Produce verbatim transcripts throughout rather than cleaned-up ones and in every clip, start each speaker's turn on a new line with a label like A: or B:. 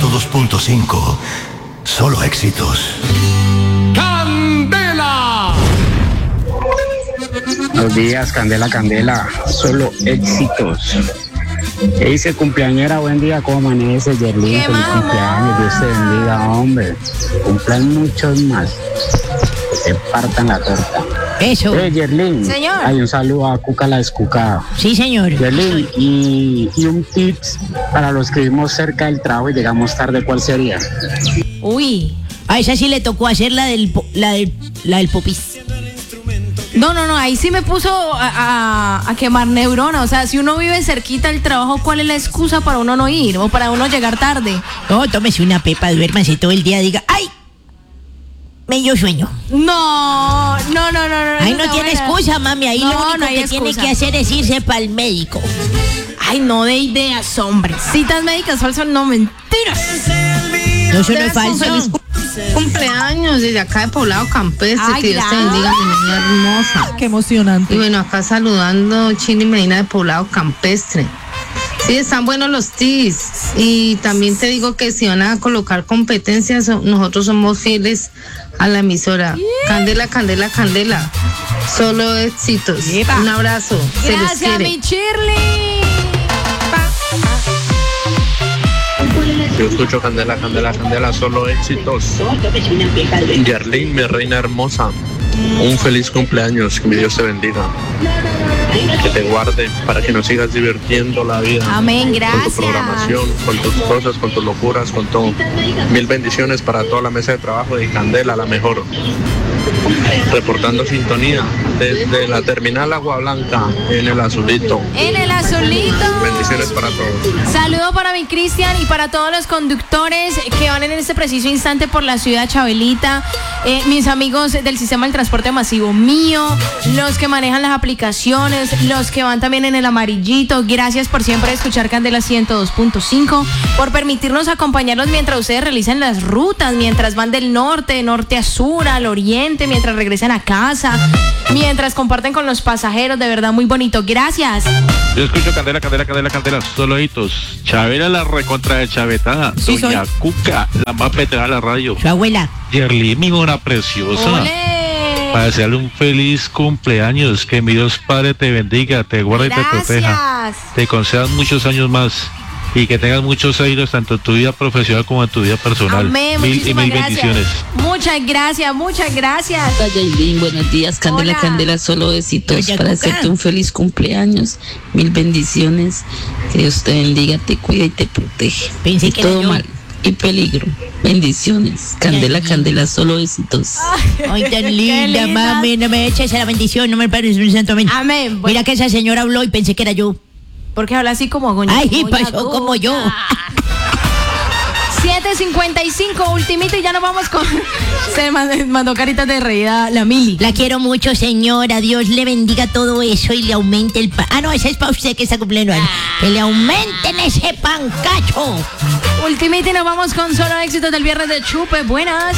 A: ciento dos punto cinco. Solo éxitos.
B: ¡Candela!
C: Buenos días, Candela, Candela. Solo éxitos. ¿Qué dice cumpleañera? Buen día, ¿cómo amanece, Yerlin? Feliz cumpleaños, Dios te bendiga, hombre. Cumplan muchos más. Que se partan la torta.
D: Eso.
C: Eh, Yerlin.
D: Señor.
C: Hay un saludo a Cuca la Descucada.
D: Sí, señor.
C: Yerlin, y, y un tips para los que vivimos cerca del trabajo y llegamos tarde, ¿cuál sería?
D: Uy, a esa sí le tocó hacer la del, po- la del, la del popis.
E: No, no, no, ahí sí me puso a, a, a quemar neurona. O sea, si uno vive cerquita del trabajo, ¿cuál es la excusa para uno no ir o para uno llegar tarde?
D: No, tómese una pepa, duérmase todo el día, diga, ¡ay! Me dio sueño.
E: No, no, no, no, no.
D: Ahí
E: esa
D: no tiene
E: buena.
D: excusa, mami. Ahí
E: No,
D: lo único
E: no hay
D: que tiene
E: excusa.
D: que hacer es irse para el médico.
E: Ay, no de ideas, hombre. Citas médicas falsas, no, mentiras.
D: No, eso no es
F: Un
D: falso.
F: feliz cumpleaños desde acá de Poblado Campestre.
E: Ay,
F: Que Dios te
E: gracias.
F: bendiga, mi niña hermosa.
G: Qué emocionante.
F: Y bueno, acá saludando Chini Medina de Poblado Campestre. Sí, están buenos los tips. Y también te digo que si van a colocar competencias, so- nosotros somos fieles a la emisora. Candela, Candela, Candela. Solo éxitos.
D: Epa.
F: Un abrazo. Se les
E: Gracias,
F: quiere.
E: mi Shirley.
H: Yo escucho Candela, Candela, Candela, solo éxitos. Yerlin, mi reina hermosa, un feliz cumpleaños, que mi Dios te bendiga, que te guarde para que nos sigas divirtiendo la vida.
E: Amén,
H: Con tu
E: gracias.
H: programación, con tus cosas, con tus locuras, con todo. Mil bendiciones para toda la mesa de trabajo de Candela, la mejor. Reportando sintonía desde la terminal Agua Blanca en el Azulito.
E: En el azulito.
H: Bendiciones para todos.
E: Saludo para mi Cristian y para todos los conductores que van en este preciso instante por la ciudad Chabelita, eh, mis amigos del sistema del transporte masivo mío, los que manejan las aplicaciones, los que van también en el amarillito. Gracias por siempre escuchar Candela ciento dos punto cinco, por permitirnos acompañarlos mientras ustedes realizan las rutas, mientras van del norte, de norte a sur, al oriente, mientras regresan a casa, mientras comparten con los pasajeros. De verdad, muy bonito. Gracias.
I: Yo escucho Candela, Candela, Candela, Candela, solo hitos. Chavela, la recontra de chavetada.
D: Sí,
I: Doña
D: soy.
I: Cuca, la más petada de la radio.
D: Su abuela.
I: Yerlin, mi mona preciosa.
E: ¡Ole!
I: Para desearle un feliz cumpleaños. Que mi Dios Padre te bendiga, te guarde y te proteja.
E: Gracias.
I: Te concedan muchos años más. Y que tengas muchos éxitos tanto en tu vida profesional como en tu vida personal.
E: Amén,
I: mil y
E: muchísimas
I: mil
E: gracias.
I: bendiciones.
E: Muchas gracias, muchas gracias.
J: Hola, Yailin, buenos días. Candela,
E: Hola.
J: Candela, solo éxitos.
D: Doña
J: Para
D: Cuca.
J: hacerte un feliz cumpleaños. Mil bendiciones. Que Dios te bendiga, te cuida y te protege.
D: Pensé
J: y
D: que era
J: todo
D: yo.
J: mal y peligro. Bendiciones. Candela, Candela, solo éxitos.
D: Ay, tan
E: Qué
D: linda,
E: lindas.
D: mami. No me eches a la bendición, no me parece un santo amén.
E: Amén. Bueno,
D: Mira que esa señora habló y pensé que era yo.
E: porque habla así como goña.
D: Ay,
E: goña,
D: pasó
E: goña.
D: como yo.
E: siete cincuenta y cinco, ultimito, y ya nos vamos con... Se mandó, mandó caritas de reída la Mili.
D: La quiero mucho, señora. Dios le bendiga todo eso y le aumente el pan. Ah, no, ese es para usted que está cumpliendo años. Que le aumenten ese pancacho.
E: Ultimito, y nos vamos con solo éxitos del viernes de Chupe. Buenas.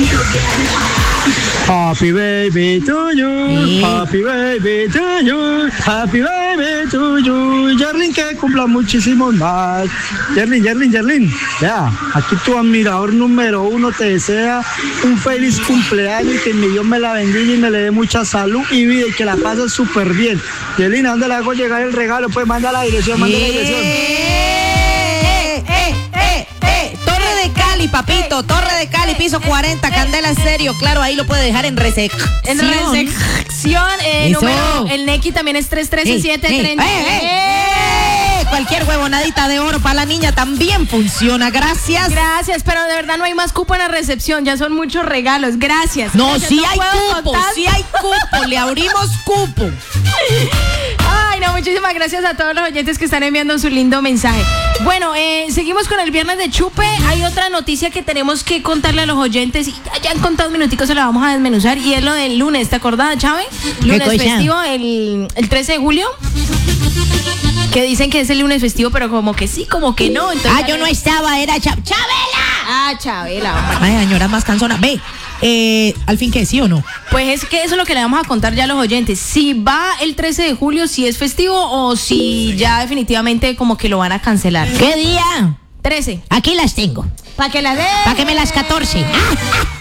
C: Happy baby to you,
D: Sí.
C: happy baby to you, happy baby to you. Yerlin, que cumpla muchísimos más. Yerlin, Yerlin, Yerlin. Ya, aquí tu admirador número uno te desea un feliz cumpleaños y que mi Dios me la bendiga y me le dé mucha salud y vida y que la pases súper bien. Yerlin, ¿a dónde le hago llegar el regalo? Pues manda la dirección, manda la dirección.
G: ¡Eh, eh, eh, eh! Torre de Cali, papito. Torre de Cali, piso cuarenta. Candela, en serio. Claro, ahí lo puede dejar en recepción.
E: En recepción, eh,
D: Eso.
E: número, el N E C I también es tres trece siete treinta.
G: ¡Eh, eh, eh! Cualquier huevonadita de oro para la niña también funciona. Gracias.
E: Gracias, pero de verdad no hay más cupo en la recepción, ya son muchos regalos. Gracias.
G: No,
E: Gracias,
G: sí hay
E: puedo
G: cupo,
E: contar.
G: sí hay cupo. Le abrimos cupo.
E: Ay, no, muchísimas gracias a todos los oyentes que están enviando su lindo mensaje. Bueno, eh, seguimos con el viernes de Chupe. Hay otra noticia que tenemos que contarle a los oyentes. Y ya han contado un minutico, se la vamos a desmenuzar. Y es lo del lunes, ¿te acordás, Chávez? Lunes
D: cosa?
E: festivo, el, el trece de julio. Que dicen que es el lunes festivo, pero como que sí, como que no. Entonces,
D: Ah, yo no estaba, era Cha- Chabela.
E: Ah, Chabela, hombre.
G: Ay, señora más cansona. Ve, eh, al fin que sí o no.
E: Pues es que eso es lo que le vamos a contar ya a los oyentes. Si va el trece de julio, si es festivo o si ya definitivamente como que lo van a cancelar.
D: ¿Qué día?
E: trece.
D: Aquí las tengo.
E: Para que la dé.
D: Para que me las catorce.